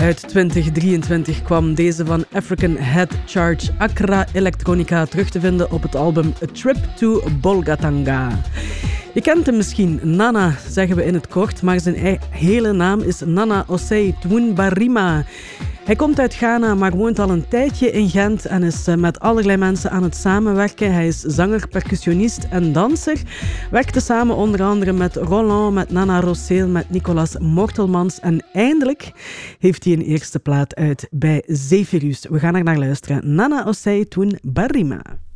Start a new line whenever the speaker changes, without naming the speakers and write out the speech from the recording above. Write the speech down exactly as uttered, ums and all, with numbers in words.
Uit twintig drieëntwintig kwam deze van African Head Charge Accra Electronica terug te vinden op het album A Trip to Bolgatanga. Je kent hem misschien, Nana, zeggen we in het kort, maar zijn hele naam is Nana Osei Twumbarima. Hij komt uit Ghana, maar woont al een tijdje in Gent en is met allerlei mensen aan het samenwerken. Hij is zanger, percussionist en danser. Werkte samen onder andere met Roland, met Nana Rosseel, met Nicolas Mortelmans. En eindelijk heeft hij een eerste plaat uit bij Zephyrus. We gaan er naar luisteren. Nana Osei Twumbarima.